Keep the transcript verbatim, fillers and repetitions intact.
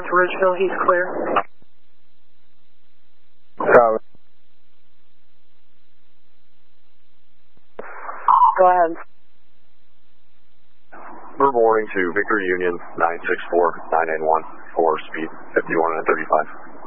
Ridgeville, he's clear. Copy. Go ahead. Reporting to Victory Union nine six four nine nine one for speed fifty-one and thirty-five.